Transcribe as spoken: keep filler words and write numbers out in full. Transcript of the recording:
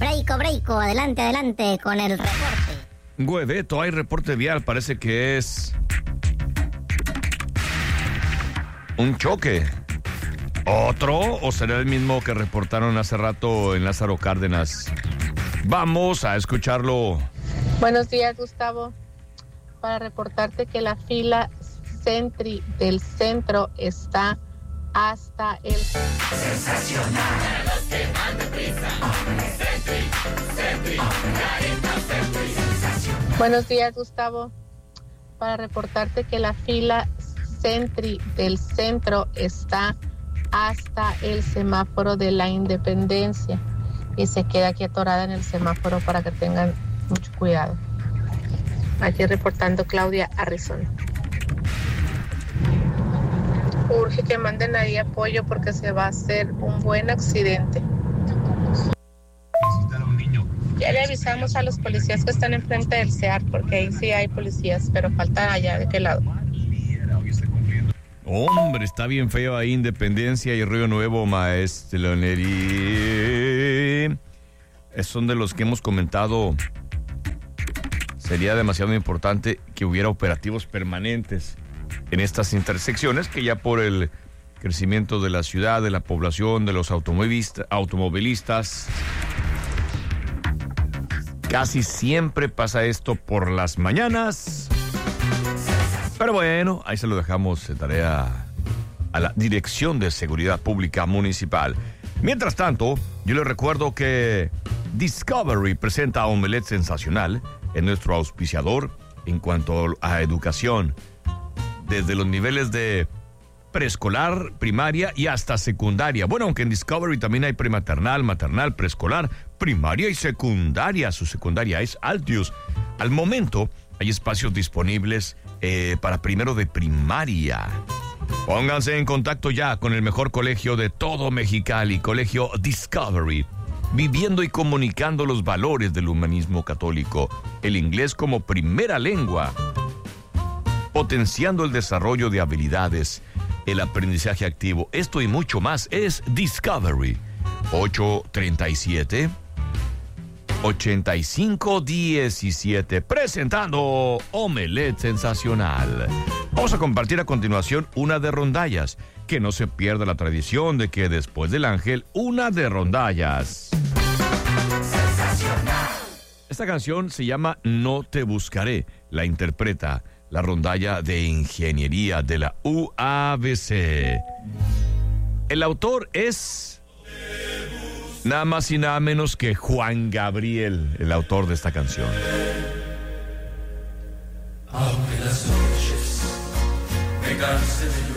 Breiko, breiko, adelante, adelante con el reporte. Güeveto, hay reporte vial, parece que es un choque. ¿Otro? ¿O será el mismo que reportaron hace rato en Lázaro Cárdenas? Vamos a escucharlo. Buenos días, Gustavo. Para reportarte que la fila Sentry del centro está hasta el... Sensacional. Para los que van deprisa. Sentry, Sentry, carita Sentry. Sensacional. Buenos días, Gustavo. Para reportarte que la fila Sentry del centro está hasta el semáforo de la Independencia y se queda aquí atorada en el semáforo para que tengan mucho cuidado. Aquí reportando Claudia Arrizón. Urge que manden ahí apoyo porque se va a hacer un buen accidente. Ya le avisamos a los policías que están enfrente del C E A R porque ahí sí hay policías, pero faltan allá de qué lado. Hombre, está bien feo ahí Independencia y Río Nuevo, maestro. Son de los que hemos comentado. Sería demasiado importante que hubiera operativos permanentes en estas intersecciones que ya por el crecimiento de la ciudad, de la población, de los automovilistas, automovilistas, casi siempre pasa esto por las mañanas. Pero bueno, ahí se lo dejamos de tarea a la Dirección de Seguridad Pública Municipal. Mientras tanto, yo les recuerdo que Discovery presenta Omelette Sensacional, en nuestro auspiciador en cuanto a educación, desde los niveles de preescolar, primaria y hasta secundaria. Bueno, aunque en Discovery también hay prematernal, maternal, preescolar, primaria y secundaria. Su secundaria es Altius. Al momento hay espacios disponibles eh, para primero de primaria. Pónganse en contacto ya con el mejor colegio de todo Mexicali, Colegio Discovery, viviendo y comunicando los valores del humanismo católico, el inglés como primera lengua, potenciando el desarrollo de habilidades, el aprendizaje activo. Esto y mucho más es Discovery. ocho treinta y siete, ochenta y cinco diecisiete, presentando Omelette Sensacional. Vamos a compartir a continuación una de rondallas. Que no se pierda la tradición de que después del ángel, una de rondallas. Sensacional. Esta canción se llama No te buscaré. La interpreta la rondalla de ingeniería de la U A B C. El autor es nada más y nada menos que Juan Gabriel, el autor de esta canción. Aunque las noches me cansen